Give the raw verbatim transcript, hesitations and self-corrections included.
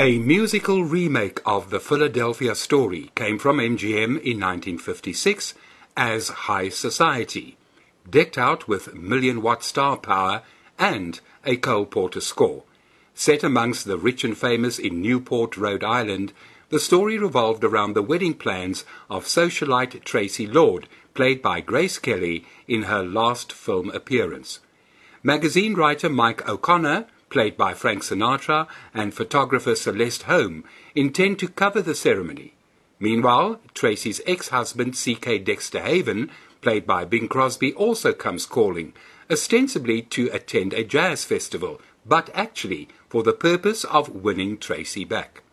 A musical remake of the Philadelphia Story came from M G M in nineteen fifty-six as High Society, decked out with million-watt star power and a Cole Porter score. Set amongst the rich and famous in Newport, Rhode Island, the story revolved around the wedding plans of socialite Tracy Lord, played by Grace Kelly in her last film appearance. Magazine writer Mike O'Connor, played by Frank Sinatra, and photographer Celeste Holm intend to cover the ceremony. Meanwhile, Tracy's ex-husband C K Dexter Haven, played by Bing Crosby, also comes calling, ostensibly to attend a jazz festival, but actually for the purpose of winning Tracy back.